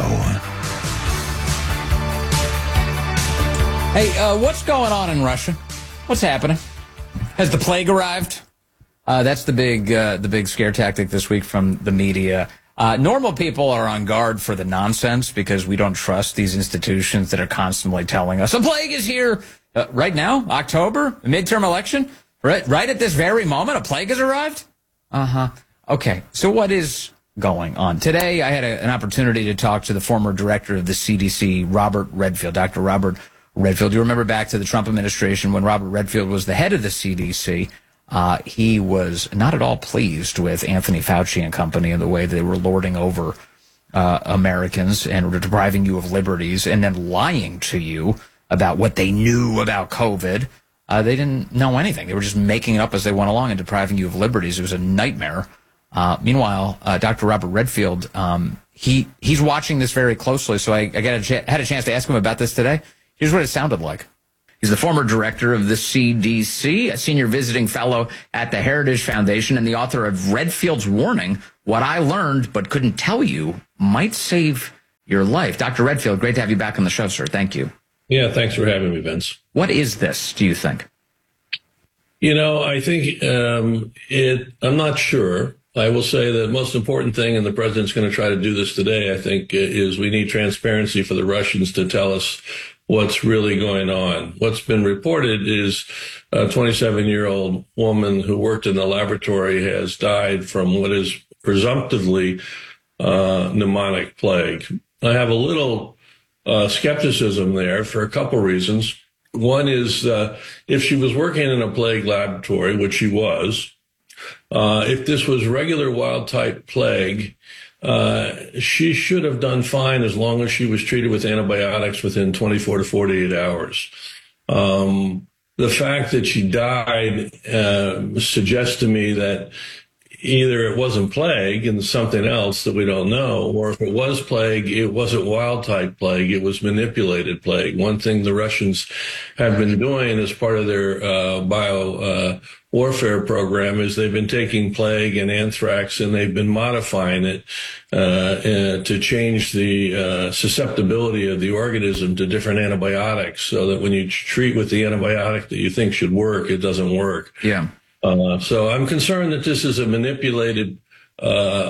Hey, uh, what's going on in Russia? What's happening? Has the plague arrived? Uh, that's the big uh, the big scare tactic this week from the media. Uh, normal people are on guard for the nonsense because we don't trust these institutions that are constantly telling us a plague is here. Uh, right now, October, midterm election, right, right at this very moment, a plague has arrived? Uh-huh. Okay, so what is going on? Today, I had a, an opportunity to talk to the former director of the C D C, Robert Redfield, Doctor Robert Redfield. You remember back to the Trump administration when Robert Redfield was the head of the C D C. Uh, he was not at all pleased with Anthony Fauci and company and the way they were lording over uh, Americans and were depriving you of liberties and then lying to you about what they knew about COVID. Uh, they didn't know anything. They were just making it up as they went along and depriving you of liberties. It was a nightmare. Uh, meanwhile, uh, Doctor Robert Redfield, um, he he's watching this very closely, so I, I got a ch- had a chance to ask him about this today. Here's what it sounded like. He's the former director of the C D C, a senior visiting fellow at the Heritage Foundation, and the author of Redfield's Warning, What I Learned But Couldn't Tell You Might Save Your Life. Doctor Redfield, great to have you back on the show, sir. Thank you. Yeah, thanks for having me, Vince. What is this, do you think? You know, I think um, it, I'm not sure. I will say the most important thing, and the president's going to try to do this today, I think, is we need transparency for the Russians to tell us what's really going on. What's been reported is a twenty-seven-year-old woman who worked in the laboratory has died from what is presumptively uh, pneumonic plague. I have a little uh, skepticism there for a couple reasons. One is uh, if she was working in a plague laboratory, which she was, uh, if this was regular wild-type plague, Uh, she should have done fine as long as she was treated with antibiotics within twenty-four to forty-eight hours. Um, the fact that she died uh, suggests to me that either it wasn't plague and something else that we don't know, or if it was plague, it wasn't wild-type plague, it was manipulated plague. One thing the Russians have been doing as part of their uh, bio uh, warfare program is they've been taking plague and anthrax and they've been modifying it uh, uh, to change the uh, susceptibility of the organism to different antibiotics so that when you treat with the antibiotic that you think should work, it doesn't work. Yeah. Uh, so I'm concerned that this is a manipulated uh,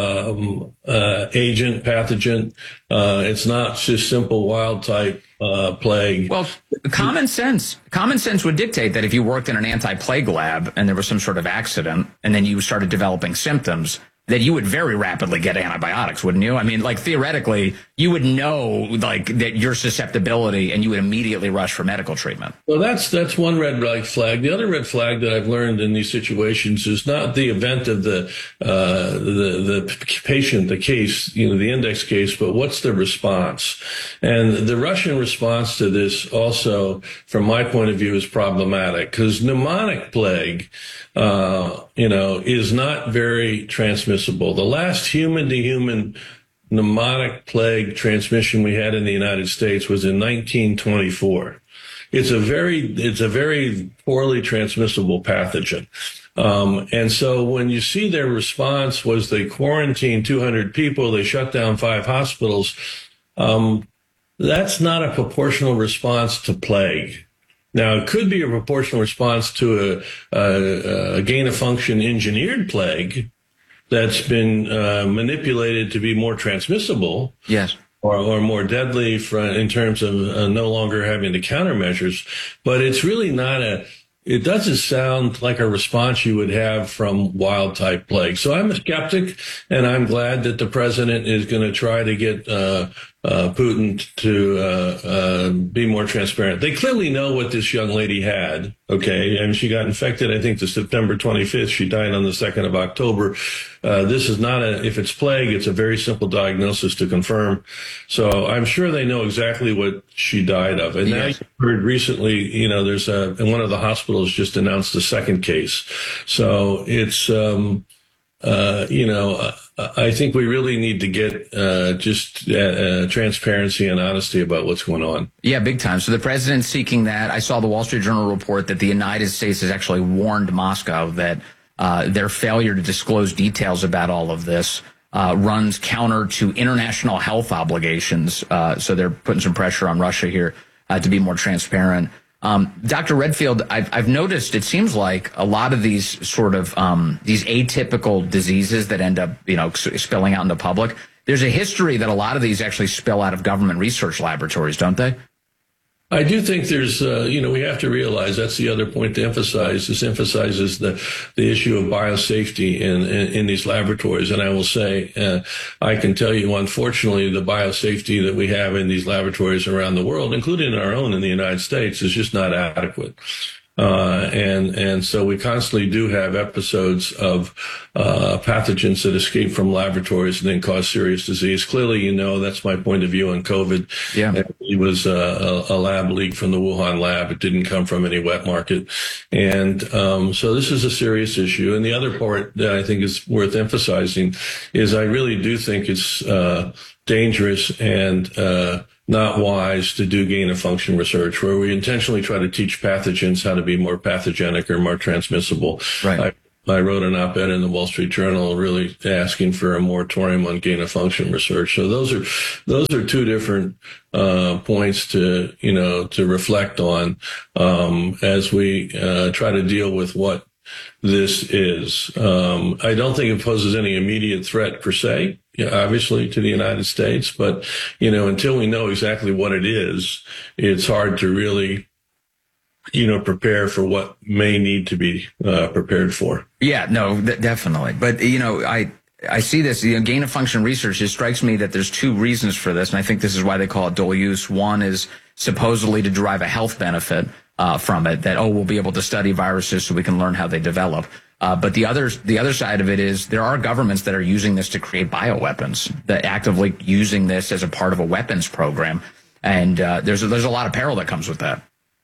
um, uh, agent, pathogen. Uh, it's not just simple wild type uh, plague. Well, common sense, common sense would dictate that if you worked in an anti-plague lab and there was some sort of accident and then you started developing symptoms, that you would very rapidly get antibiotics, wouldn't you? I mean, like, theoretically, you would know, like, that your susceptibility and you would immediately rush for medical treatment. Well, that's that's one red flag. The other red flag that I've learned in these situations is not the event of the uh, the the patient, the case, you know, the index case, but what's the response? And the Russian response to this also, from my point of view, is problematic because pneumonic plague, uh, you know, is not very transmissible. The last human-to-human pneumonic plague transmission we had in the United States was in nineteen twenty-four. It's a very, it's a very poorly transmissible pathogen. Um, and so when you see their response was they quarantined two hundred people, they shut down five hospitals, um, that's not a proportional response to plague. Now, it could be a proportional response to a, a, a gain-of-function engineered plague that's been uh, manipulated to be more transmissible. Yes. Or, or more deadly for, in terms of uh, no longer having the countermeasures. But it's really not a, it doesn't sound like a response you would have from wild type plague. So I'm a skeptic, and I'm glad that the president is going to try to get uh, uh, Putin to uh, uh, be more transparent. They clearly know what this young lady had, okay? And she got infected, I think, the September twenty-fifth. She died on the second of October. Uh, this is not a, if it's plague, it's a very simple diagnosis to confirm. So I'm sure they know exactly what she died of. And yes. Now you heard recently, you know, there's a, and one of the hospitals just announced a second case. So it's, um, uh, you know, uh, I think we really need to get uh, just uh, uh, transparency and honesty about what's going on. Yeah, big time. So the president's seeking that. I saw the Wall Street Journal report that the United States has actually warned Moscow that uh, their failure to disclose details about all of this uh, runs counter to international health obligations. Uh, so they're putting some pressure on Russia here uh, to be more transparent. Um, Doctor Redfield, I've, I've noticed it seems like a lot of these sort of um, these atypical diseases that end up, you know, spilling out in the public. There's a history that a lot of these actually spill out of government research laboratories, don't they? I do think there's, uh, you know, we have to realize that's the other point to emphasize. This emphasizes the the issue of biosafety in, in, in these laboratories. And I will say, uh, I can tell you, unfortunately, the biosafety that we have in these laboratories around the world, including our own in the United States, is just not adequate. Uh, and, and so we constantly do have episodes of, uh, pathogens that escape from laboratories and then cause serious disease. Clearly, you know, that's my point of view on COVID. Yeah. It was a, a lab leak from the Wuhan lab. It didn't come from any wet market. And, um, so this is a serious issue. And the other part that I think is worth emphasizing is I really do think it's, uh, dangerous and, uh, not wise to do gain of function research where we intentionally try to teach pathogens how to be more pathogenic or more transmissible. Right. I, I wrote an op-ed in the Wall Street Journal really asking for a moratorium on gain of function research. So those are, those are two different, uh, points to, you know, to reflect on, um, as we, uh, try to deal with what this is. Um, I don't think it poses any immediate threat per se, obviously, to the United States. But, you know, until we know exactly what it is, it's hard to really, you know, prepare for what may need to be uh, prepared for. Yeah, no, th- definitely. But, you know, I, I see this, you know, gain of function research. It strikes me that there's two reasons for this. And I think this is why they call it dual use. One is supposedly to derive a health benefit uh, from it, that, oh, we'll be able to study viruses so we can learn how they develop. Uh, but the other, the other side of it is there are governments that are using this to create bioweapons, that actively using this as a part of a weapons program. And uh, there's, a, there's a lot of peril that comes with that.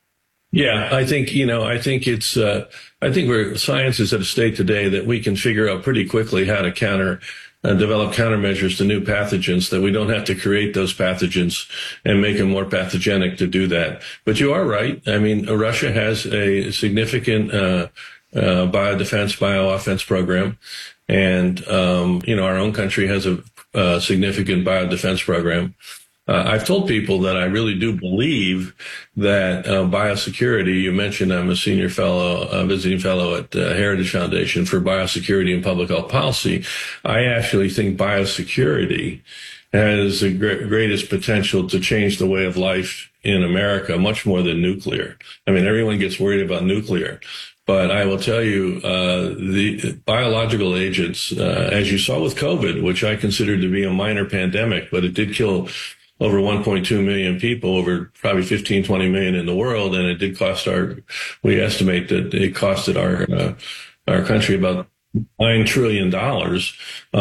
Yeah, I think, you know, I think it's, uh, I think we're, science is at a state today that we can figure out pretty quickly how to counter, uh, develop countermeasures to new pathogens, that we don't have to create those pathogens and make them more pathogenic to do that. But you are right. I mean, Russia has a significant, uh, uh, biodefense, biooffense program. And, um, you know, our own country has a, uh, significant biodefense program. Uh, I've told people that I really do believe that uh, biosecurity, you mentioned I'm a senior fellow, a visiting fellow at uh, Heritage Foundation for Biosecurity and Public Health Policy. I actually think biosecurity has the gr- greatest potential to change the way of life in America, much more than nuclear. I mean, everyone gets worried about nuclear. But I will tell you, uh, the biological agents, uh, as you saw with COVID, which I consider to be a minor pandemic, but it did kill over one point two million people, over probably fifteen, twenty million in the world. And it did cost our, we estimate that it costed our, uh, our country about nine trillion dollars. Uh,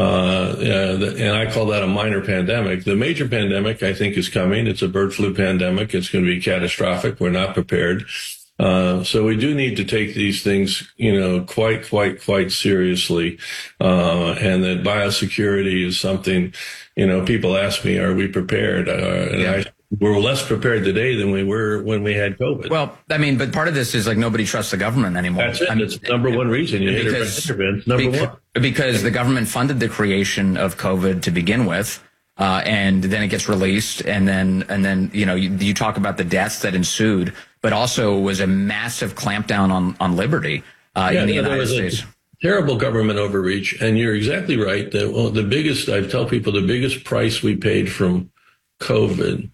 uh, and I call that a minor pandemic. The major pandemic, I think, is coming. It's a bird flu pandemic. It's going to be catastrophic. We're not prepared. Uh, so we do need to take these things, you know, quite, quite, quite seriously. Uh, and that biosecurity is something, you know, people ask me, are we prepared? Uh, and yeah. I, we're less prepared today than we were when we had COVID. Well, I mean, but part of this is like nobody trusts the government anymore. That's it. I mean, That's number one reason. You because, hit it, number because, one. Because the government funded the creation of COVID to begin with. Uh, and then it gets released, and then, and then, you know, you, you talk about the deaths that ensued, but also was a massive clampdown on, on liberty, uh, yeah, in the no, United States. Terrible government overreach. And you're exactly right that, well, the biggest, I tell people the biggest price we paid from COVID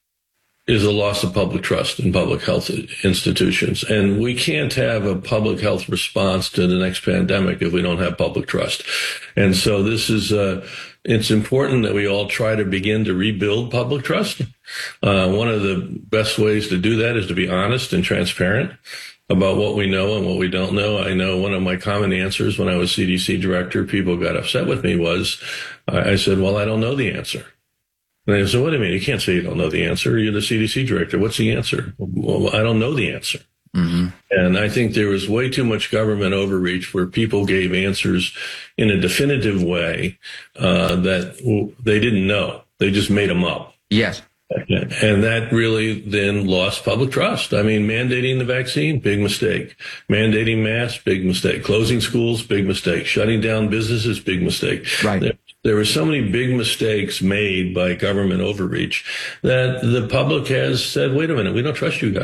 is the loss of public trust in public health institutions. And we can't have a public health response to the next pandemic if we don't have public trust. And so this is, uh, it's important that we all try to begin to rebuild public trust. Uh, one of the best ways to do that is to be honest and transparent about what we know and what we don't know. I know one of my common answers when I was C D C director, people got upset with me, was uh, I said, well, I don't know the answer. And they said, what do you mean? You can't say you don't know the answer. You're the C D C director. What's the answer? Well, I don't know the answer. Mm-hmm. And I think there was way too much government overreach where people gave answers in a definitive way uh, that they didn't know. They just made them up. Yes. And that really then lost public trust. I mean, mandating the vaccine, big mistake. Mandating masks, big mistake. Closing schools, big mistake. Shutting down businesses, big mistake. Right. There, there were so many big mistakes made by government overreach that the public has said, wait a minute, we don't trust you guys.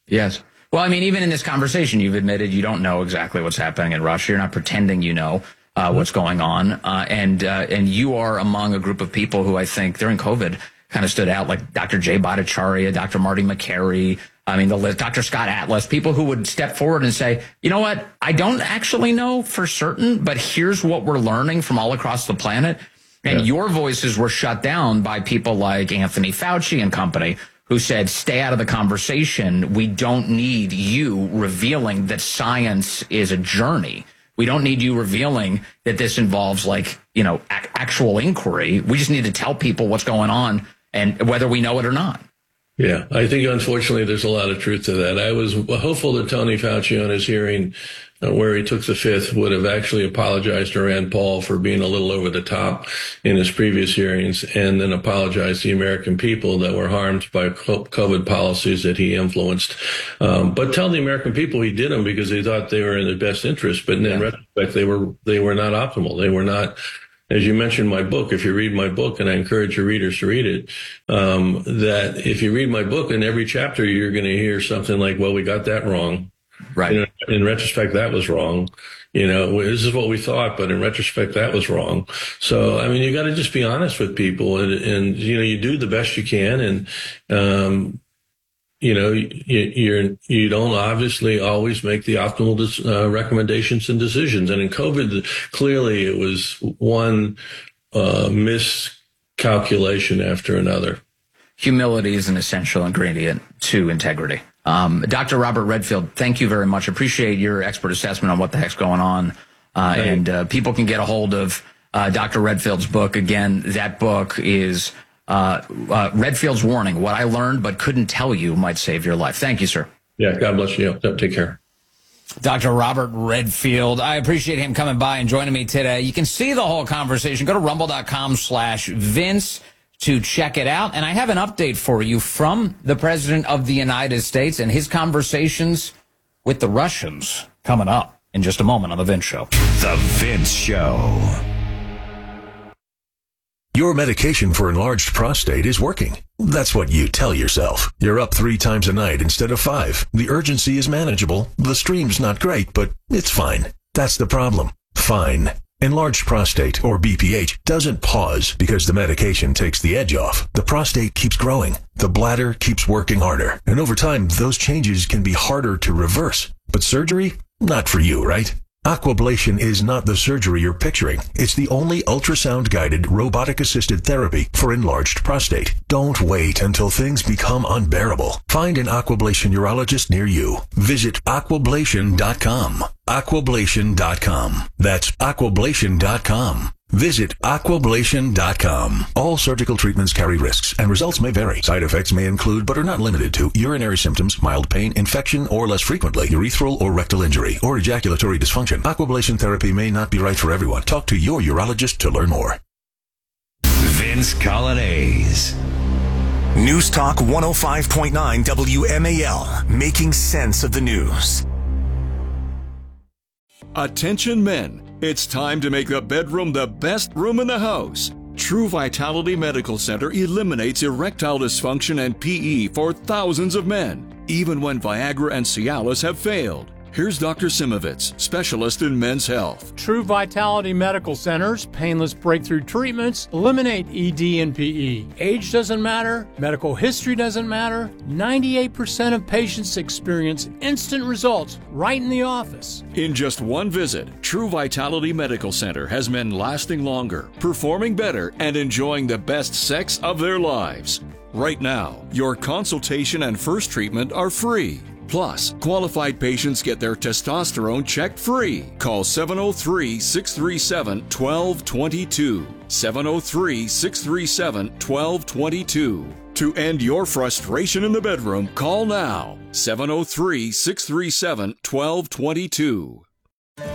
Yes. Well, I mean, even in this conversation, you've admitted you don't know exactly what's happening in Russia. You're not pretending you know uh, what's going on. Uh, and uh, and you are among a group of people who I think during COVID kind of stood out, like Doctor Jay Bhattacharya, Doctor Marty McCary, I mean, the list, Doctor Scott Atlas, people who would step forward and say, you know what, I don't actually know for certain, but here's what we're learning from all across the planet. And yeah. your voices were shut down by people like Anthony Fauci and company, who said, stay out of the conversation. We don't need you revealing that science is a journey. We don't need you revealing that this involves, like, you know, ac- actual inquiry. We just need to tell people what's going on and whether we know it or not. Yeah, I think, unfortunately, there's a lot of truth to that. I was hopeful that Tony Fauci on his hearing uh, where he took the fifth would have actually apologized to Rand Paul for being a little over the top in his previous hearings, and then apologized to the American people that were harmed by COVID policies that he influenced. Um, but tell the American people he did them because he thought they were in the best interest. But in yeah. retrospect, they were they were not optimal. They were not. As you mentioned, my book, if you read my book, and I encourage your readers to read it, um, that if you read my book, in every chapter, you're going to hear something like, well, we got that wrong. Right. You know, in retrospect, that was wrong. You know, this is what we thought, but in retrospect, that was wrong. So, I mean, you got to just be honest with people, and, and, you know, you do the best you can. And, um, you know, you, you're, you don't obviously always make the optimal uh, recommendations and decisions. And in COVID, clearly it was one uh, miscalculation after another. Humility is an essential ingredient to integrity. Um, Doctor Robert Redfield, thank you very much. Appreciate your expert assessment on what the heck's going on. Uh, and uh, people can get a hold of uh, Doctor Redfield's book. Again, that book is Uh, uh, Redfield's Warning, What I Learned But Couldn't Tell You Might Save Your Life. Thank you, sir. Yeah, God bless you. Take care. Doctor Robert Redfield, I appreciate him coming by and joining me today. You can see the whole conversation. Go to rumble.com slash Vince to check it out. And I have an update for you from the President of the United States and his conversations with the Russians coming up in just a moment on The Vince Show. The Vince Show. Your medication for enlarged prostate is working. That's what you tell yourself. You're up three times a night instead of five. The urgency is manageable. The stream's not great, but it's fine. That's the problem. Fine. Enlarged prostate, or B P H, doesn't pause because the medication takes the edge off. The prostate keeps growing. The bladder keeps working harder. And over time, those changes can be harder to reverse. But surgery? Not for you, right? Aquablation is not the surgery you're picturing. It's the only ultrasound-guided, robotic-assisted therapy for enlarged prostate. Don't wait until things become unbearable. Find an Aquablation urologist near you. Visit aquablation dot com. aquablation dot com. That's aquablation dot com. Visit aquablation dot com. All surgical treatments carry risks, and results may vary. Side effects may include, but are not limited to, urinary symptoms, mild pain, infection, or less frequently, urethral or rectal injury, or ejaculatory dysfunction. Aquablation therapy may not be right for everyone. Talk to your urologist to learn more. Vince Colonnese. News Talk one oh five point nine W M A L, making sense of the news. Attention men. It's time to make the bedroom the best room in the house. True Vitality Medical Center eliminates erectile dysfunction and P E for thousands of men, even when Viagra and Cialis have failed. Here's Doctor Simovitz, specialist in men's health. True Vitality Medical Center's painless breakthrough treatments eliminate E D and P E. Age doesn't matter. Medical history doesn't matter. ninety-eight percent of patients experience instant results right in the office. In just one visit, True Vitality Medical Center has men lasting longer, performing better, and enjoying the best sex of their lives. Right now, your consultation and first treatment are free. Plus, qualified patients get their testosterone checked free. Call seven oh three, six three seven, one two two two. seven oh three, six three seven, one two two two. To end your frustration in the bedroom, call now. seven oh three, six three seven, one two two two.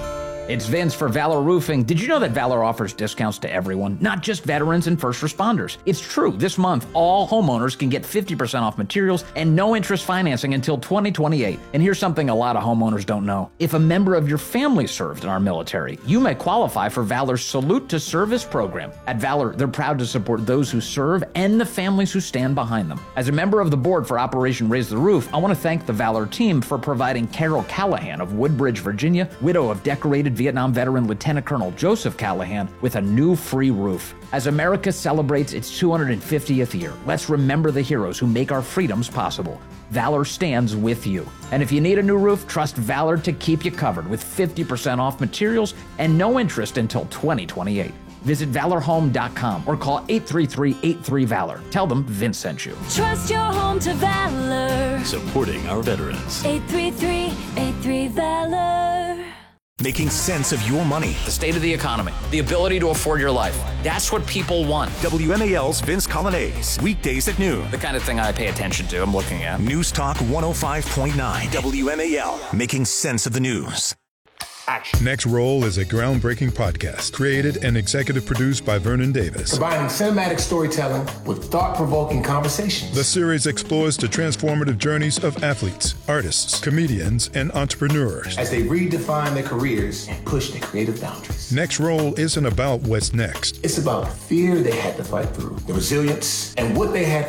It's Vince for Valor Roofing. Did you know that Valor offers discounts to everyone, not just veterans and first responders? It's true. This month, all homeowners can get fifty percent off materials and no interest financing until twenty twenty-eight. And here's something a lot of homeowners don't know. If a member of your family served in our military, you may qualify for Valor's Salute to Service program. At Valor, they're proud to support those who serve and the families who stand behind them. As a member of the board for Operation Raise the Roof, I want to thank the Valor team for providing Carol Callahan of Woodbridge, Virginia, widow of decorated Vietnam veteran Lieutenant Colonel Joseph Callahan, with a new free roof. As America celebrates its two hundred fiftieth year, let's remember the heroes who make our freedoms possible. Valor stands with you. And if you need a new roof, trust Valor to keep you covered with fifty percent off materials and no interest until twenty twenty-eight. Visit valor home dot com or call eight three three, eight three, VALOR. Tell them Vince sent you. Trust your home to Valor. Supporting our veterans. eight three three, eight three, VALOR. Making sense of your money. The state of the economy. The ability to afford your life. That's what people want. W M A L's Vince Colonnese. Weekdays at noon. The kind of thing I pay attention to, I'm looking at. News Talk one oh five point nine. W M A L. Making sense of the news. Action. Next Roll is a groundbreaking podcast created and executive produced by Vernon Davis. Combining cinematic storytelling with thought-provoking conversations. The series explores the transformative journeys of athletes, artists, comedians, and entrepreneurs as they redefine their careers and push their creative boundaries. Next Roll isn't about what's next. It's about the fear they had to fight through, the resilience, and what they had